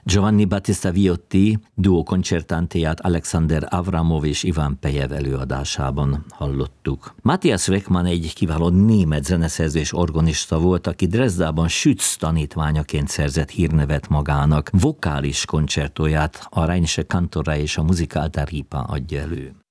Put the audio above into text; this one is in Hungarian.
Giovanni Battista Viotti duo koncertantéját Alexander Avramov és Ivan Pejev előadásában hallottuk. Matthias Weckmann egy kiváló német zeneszerző és organista volt, aki Dresdában Schütz tanítványaként szerzett hírnevet magának. Vokális koncertóját a Rheinische Kantorei és a Musikaltar Ripa adja elő.